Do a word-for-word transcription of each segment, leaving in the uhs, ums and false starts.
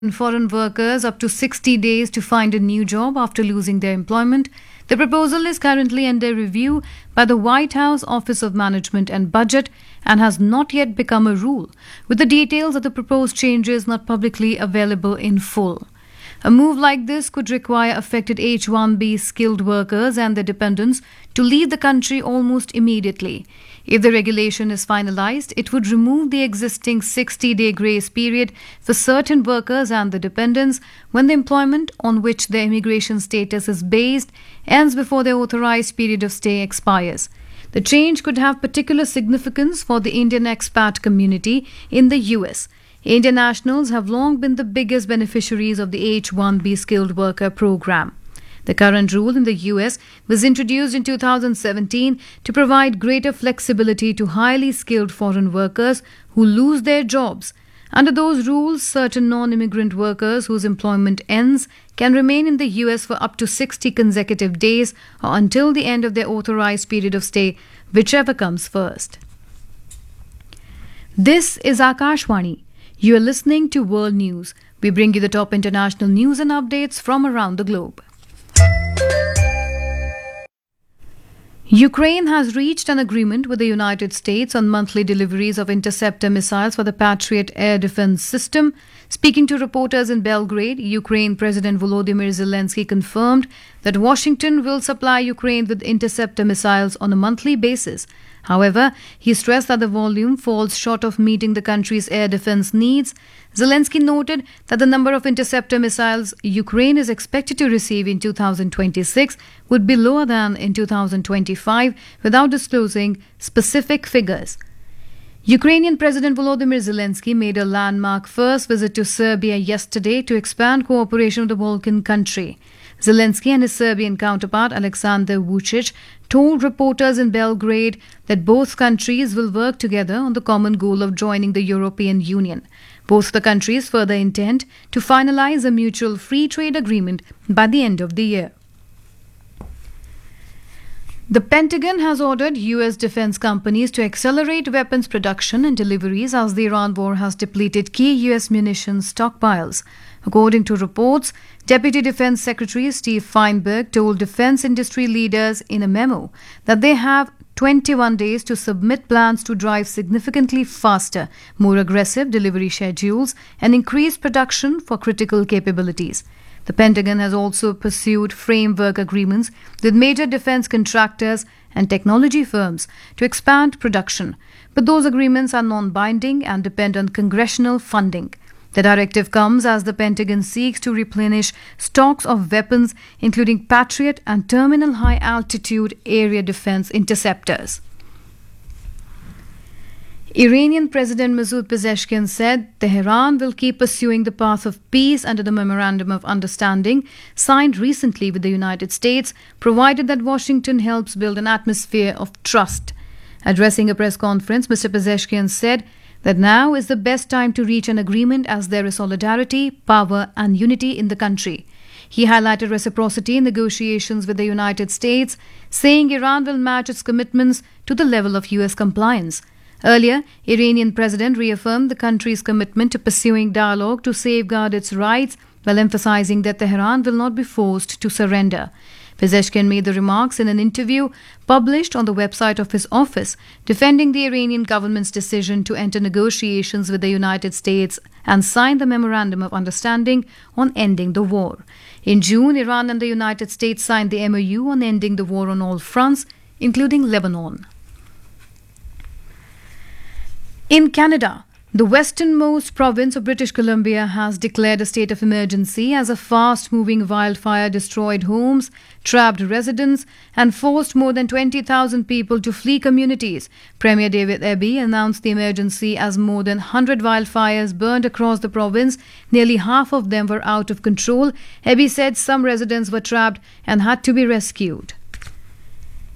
foreign workers up to sixty days to find a new job after losing their employment. The proposal is currently under review by the White House Office of Management and Budget and has not yet become a rule, with the details of the proposed changes not publicly available in full. A move like this could require affected H one B skilled workers and their dependents to leave the country almost immediately. If the regulation is finalized, it would remove the existing sixty-day grace period for certain workers and the dependents when the employment on which their immigration status is based ends before their authorized period of stay expires. The change could have particular significance for the Indian expat community in the U S. Indian nationals have long been the biggest beneficiaries of the H one B skilled worker program. The current rule in the U S was introduced in two thousand seventeen to provide greater flexibility to highly skilled foreign workers who lose their jobs. Under those rules, certain non-immigrant workers whose employment ends can remain in the U S for up to sixty consecutive days or until the end of their authorized period of stay, whichever comes first. This is Akashvani. You are listening to World News. We bring you the top international news and updates from around the globe. Ukraine has reached an agreement with the United States on monthly deliveries of interceptor missiles for the Patriot air defense system. Speaking to reporters in Belgrade, Ukraine President Volodymyr Zelensky confirmed that Washington will supply Ukraine with interceptor missiles on a monthly basis. However, he stressed that the volume falls short of meeting the country's air defense needs. Zelensky noted that the number of interceptor missiles Ukraine is expected to receive in two thousand twenty-six would be lower than in two thousand twenty-five, without disclosing specific figures. Ukrainian President Volodymyr Zelensky made a landmark first visit to Serbia yesterday to expand cooperation with the Balkan country. Zelensky and his Serbian counterpart Alexander Vučić told reporters in Belgrade that both countries will work together on the common goal of joining the European Union. Both the countries further intend to finalize a mutual free trade agreement by the end of the year. The Pentagon has ordered U S defense companies to accelerate weapons production and deliveries as the Iran war has depleted key U S munitions stockpiles. According to reports, Deputy Defense Secretary Steve Feinberg told defense industry leaders in a memo that they have twenty-one days to submit plans to drive significantly faster, more aggressive delivery schedules and increase production for critical capabilities. The Pentagon has also pursued framework agreements with major defense contractors and technology firms to expand production, but those agreements are non-binding and depend on congressional funding. The directive comes as the Pentagon seeks to replenish stocks of weapons, including Patriot and Terminal High Altitude Area Defense Interceptors. Iranian President Masoud Pezeshkian said Tehran will keep pursuing the path of peace under the Memorandum of Understanding signed recently with the United States, provided that Washington helps build an atmosphere of trust. Addressing a press conference, Mister Pezeshkian said that now is the best time to reach an agreement as there is solidarity, power and unity in the country. He highlighted reciprocity in negotiations with the United States, saying Iran will match its commitments to the level of U S compliance. Earlier, Iranian president reaffirmed the country's commitment to pursuing dialogue to safeguard its rights, while emphasizing that Tehran will not be forced to surrender. Pezeshkian made the remarks in an interview published on the website of his office, defending the Iranian government's decision to enter negotiations with the United States and sign the Memorandum of Understanding on ending the war. In June, Iran and the United States signed the M O U on ending the war on all fronts, including Lebanon. In Canada, the westernmost province of British Columbia has declared a state of emergency as a fast-moving wildfire destroyed homes, trapped residents, and forced more than twenty thousand people to flee communities. Premier David Eby announced the emergency as more than one hundred wildfires burned across the province. Nearly half of them were out of control. Eby said some residents were trapped and had to be rescued.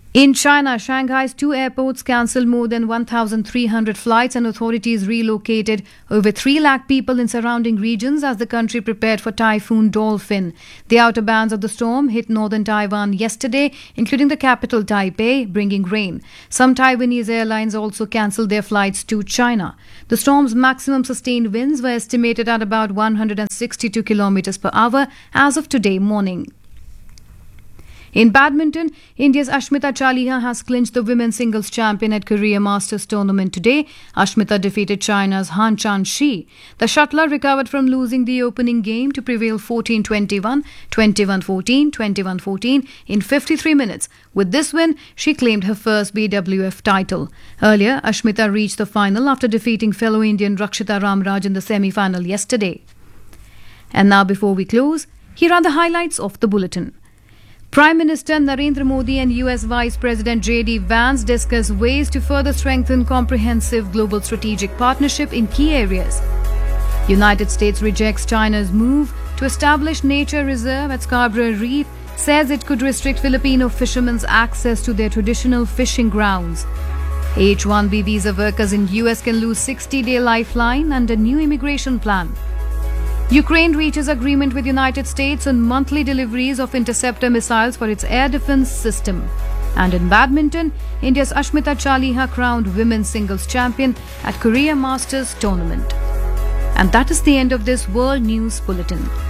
In China, Shanghai's two airports cancelled more than one thousand three hundred flights and authorities relocated over three lakh people in surrounding regions as the country prepared for Typhoon Dolphin. The outer bands of the storm hit northern Taiwan yesterday, including the capital Taipei, bringing rain. Some Taiwanese airlines also cancelled their flights to China. The storm's maximum sustained winds were estimated at about one hundred sixty-two kilometers per hour as of today morning. In badminton, India's Ashmita Chaliha has clinched the women's singles champion at Korea Masters tournament today. Ashmita defeated China's Han Chan-shi. The shuttler recovered from losing the opening game to prevail fourteen twenty-one, twenty-one fourteen, twenty-one fourteen in fifty-three minutes. With this win, she claimed her first B W F title. Earlier, Ashmita reached the final after defeating fellow Indian Rakshita Ramraj in the semi-final yesterday. And now, before we close, here are the highlights of the bulletin. Prime Minister Narendra Modi and U S Vice President J D Vance discuss ways to further strengthen comprehensive global strategic partnership in key areas. United States rejects China's move to establish nature reserve at Scarborough Reef, says it could restrict Filipino fishermen's access to their traditional fishing grounds. H one B visa workers in U S can lose sixty-day lifeline under new immigration plan. Ukraine reaches agreement with United States on monthly deliveries of interceptor missiles for its air defense system. And in badminton, India's Ashmita Chaliha crowned women's singles champion at Korea Masters tournament. And that is the end of this World News Bulletin.